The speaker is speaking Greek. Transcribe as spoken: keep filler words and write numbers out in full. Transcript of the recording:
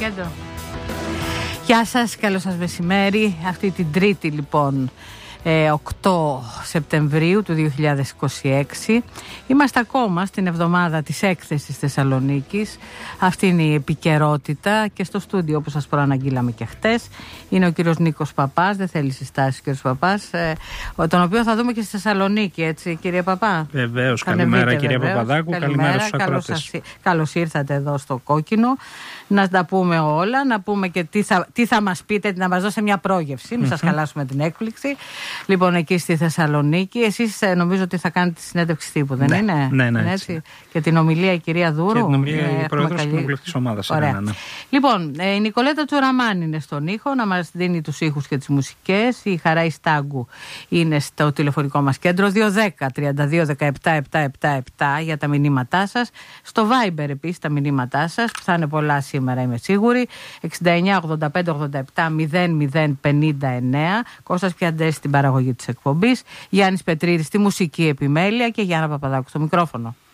κέντρο. Γεια σας, καλό σας μεσημέρι. Αυτή την Τρίτη λοιπόν οκτώ Σεπτεμβρίου του δύο χιλιάδες είκοσι έξι. Είμαστε ακόμα στην εβδομάδα της έκθεσης Θεσσαλονίκης. Αυτή είναι η επικαιρότητα και στο στούντιο, όπως σας προαναγγείλαμε και χτες, είναι ο κύριος Νίκος Παπάς. Δεν θέλει συστάσεις ο κύριος Παπάς, ε, τον οποίο θα δούμε και στη Θεσσαλονίκη, έτσι κύριε Παπά? Βεβαίως, καλημέρα κυρία Παπαδάκου, καλημέρα, καλημέρα στους ακροατές. Καλώς ήρθατε εδώ στο Κόκκινο. Να τα πούμε όλα, να πούμε και τι θα, τι θα μας πείτε, να μας δώσετε μια πρόγευση, μην mm-hmm. σας χαλάσουμε την έκπληξη. Λοιπόν, εκεί στη Θεσσαλονίκη, εσείς νομίζω ότι θα κάνετε τη συνέντευξη τύπου, δεν ναι, είναι? Ναι, ναι. Έτσι. Και την ομιλία η κυρία Δούρου. Και την ομιλία η πρόεδρος της κοινοβουλευτικής ομάδας. Ωραία. Ναι. Λοιπόν, η Νικολέτα Τσουραμάν είναι στον ήχο, να μας δίνει τους ήχους και τις μουσικές. Η Χαρά Στάγκου είναι στο τηλεφωνικό μας κέντρο δύο δέκα τριάντα δύο δεκαεπτά επτακόσια εβδομήντα επτά για τα μηνύματά σας. Στο Viber επίσης τα μηνύματά σας, που θα είναι πολλά σήμερα είμαι σίγουρη. εξήντα εννιά ογδόντα πέντε ογδόντα επτά μηδέν μηδέν πενήντα εννέα. Κώστας Πιαντές στην παραγωγή της εκπομπής, Γιάννης Πετρίδης στη μουσική επιμέλεια και Γιάννα Παπαδάκου στο μικρόφωνο.